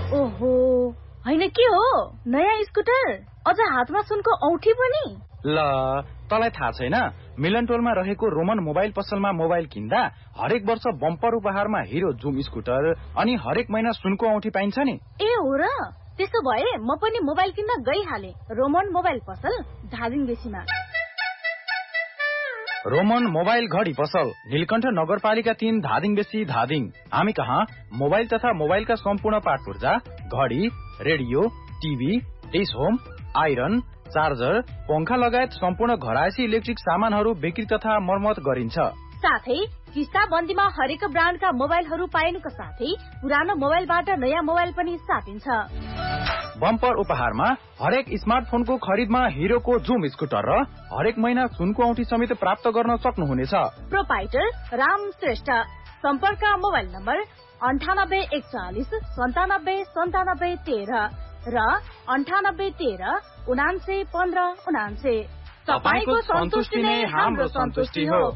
ओहो, हैन के हो? नयाँ स्कुटर, अझ हातमा सुनको औठी पनि? ल, तँलाई थाहा छैन? मिलन टोलमा रहेको रोमन मोबाइल पसलमा मोबाइल किन्दा हरेक वर्ष बम्पर उपहारमा हिरो जुम स्कुटर अनि हरेक महिना सुनको औठी पाइन्छ नि। ए हो र? त्यसो भए म पनि मोबाइल किन्न गइहाले। रोमन मोबाइल पसल धादिङ बेसीमा। रोमन मोबाइल घडी पसल नीलकण्ठ नगरपालिका 3 धादिङ बेसी धादिङ। हामी कहाँ मोबाइल तथा मोबाइलका सम्पूर्ण पार्ट पुर्जा, घडी, radio, TV, dish home, iron, charger, पंखा लगायत सम्पूर्ण घरायसी इलेक्ट्रिक सामानहरू बिक्री तथा मर्मत गरिन्छ। साथै किस्ता बन्दीमा हरेक ब्रान्डका मोबाइलहरू पाइनुका साथै पुरानो मोबाइलबाट नयाँ मोबाइल पनि साटिन्छ। बम्पर उपहारमा हरेक स्मार्टफोनको खरिदमा हिरोको जुम स्कुटर र हरेक महिना सुनको औठी समेत प्राप्त गर्न सक्नुहुनेछ। प्रोपाइटर राम श्रेष्ठ। सम्पर्क मोबाइल नम्बर 9841 97 13 र 9813 79 15 79। तपाईको सन्तुष्टि नै हाम्रो सन्तुष्टि हो।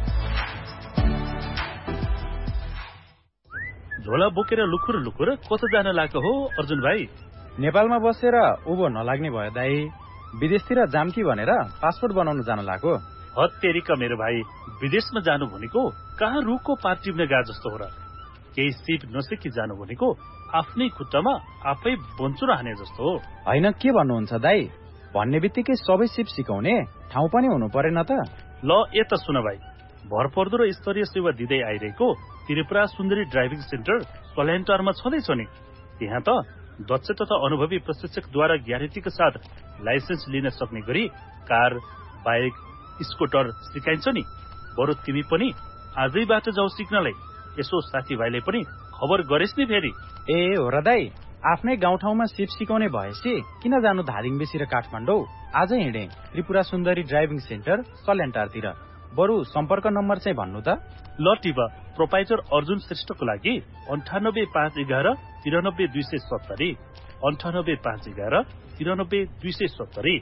झोला बोकेर लुखुर लुखुर कता जान लाग्यो हो अर्जुन भाइ? नेपालमा बसेर उभो नलाग्ने भयो दाइ। विदेशतिर जाम कि भनेर पासपोर्ट बनाउन जान लाग्यो। हत्तेरिका मेरो भाइ, विदेशमा जानु भनेको कहाँ रुखको पात टिप्ने गा जस्तो हो र? केही सिप नसिकी जानु भनेको आफ्नै खुट्टामा आफै बन्चुर हाने जस्तो हो। हैन, के भन्नुहुन्छ दाइ? भन्ने बित्तिकै सबै सिप सिकाउने ठाउँ पनि हुनु परेन त? ल यता सुन भाइ, भरपर्दो र स्तरीय सेवा दिँदै आइरहेको त्रिपुरा सुन्दरी ड्राइभिङ सेन्टर सल्यान्टारमा छँदैछ नि। त्यहाँ त दक्ष तथा अनुभवी प्रशिक्षकद्वारा ग्यारेन्टीका साथ लाइसेन्स लिन सक्ने गरी कार, बाइक, स्कुटर सिकाइन्छ नि। बरु तिमी पनि आजैबाट जाऊ सिक्नलाई। यसो साथीभाइले पनि खबर गरेस् नि फेरि। ए हो र दाइ, आफ्नै गाउँठाउँमा सिप सिकाउने भएपछि किन जानु धादिङ बेसी र काठमाडौँ? आजै हिँडे त्रिपुरा सुन्दरी ड्राइभिङ सेन्टर सल्यान्टारतिर। बरु सम्पर्क नम्बर चाहिँ भन्नु त। ल टिप, प्रोपाइटर अर्जुन श्रेष्ठको लागि 98511 93270 98511 93270।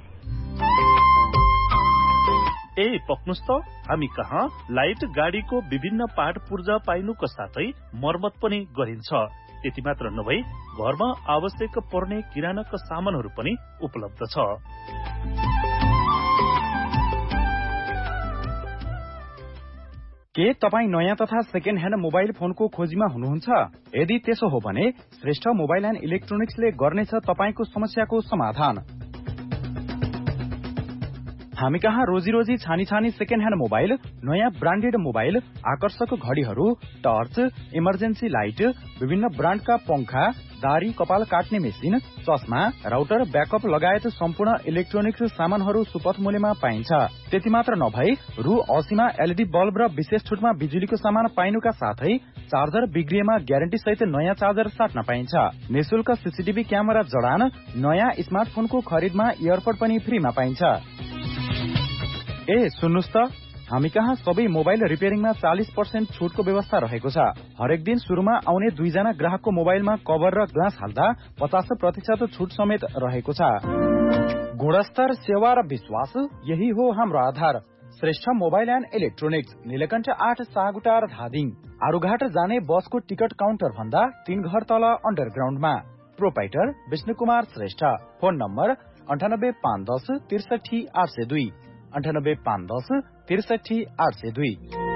ए पक्नुस् त, हामी कहाँ लाइट गाडीको विभिन्न पार्ट पुर्जा पाइनुको साथै मर्मत पनि गरिन्छ। त्यति मात्र नभई घरमा आवश्यक पर्ने किरानाका सामानहरू पनि उपलब्ध छ। के तपाईँ नयाँ तथा सेकेन्ड ह्यान्ड मोबाइल फोनको खोजीमा हुनुहुन्छ? यदि त्यसो हो भने श्रेष्ठ मोबाइल एन्ड इलेक्ट्रोनिक्सले गर्नेछ तपाईँको समस्याको समाधान। हामी कहाँ रोजी रोजी छानी छानी सेकेन्ड ह्यान्ड मोबाइल, नयाँ ब्रान्डेड मोबाइल, आकर्षक घडीहरू, टर्च, इमर्जेन्सी लाइट, विभिन्न ब्रान्डका पंखा, दारी कपाल काट्ने मेसिन, चस्मा, राउटर, ब्याकअप लगायत सम्पूर्ण इलेक्ट्रोनिक्स सामानहरू सुपथ मूल्यमा पाइन्छ। त्यति मात्र नभई रु 80 मा एलईडी बल्ब र विशेष छुटमा बिजुलीको सामान पाइनुका साथै चार्जर बिग्रिएमा ग्यारेन्टी सहित नयाँ चार्जर साट्न पाइन्छ। निशुल्क सीसीटीभी क्यामेरा जडान, नयाँ स्मार्टफोनको खरिदमा इयरपड पनि फ्रीमा पाइन्छ। ए सुन्नुस् त, हामी कहाँ सबै मोबाइल रिपेयरिङमा 40% छुटको व्यवस्था रहेको छ। हरेक दिन सुरुमा आउने 2 जना ग्राहकको मोबाइलमा कभर र ग्लास हाल्दा 50% छुट समेत रहेको छ। गुणस्तर, सेवा र विश्वास, यही हो हाम्रो आधार। Shrestha mobile and electronics, Neelkanth 8 सागुटार Dhading. Arughat जाने बसको टिकट काउन्टर भन्दा 3 घर तल अन्डरग्राउन्डमा। Proprietor Vishnu Kumar Shrestha. Phone number 98510 63802 98510 63802।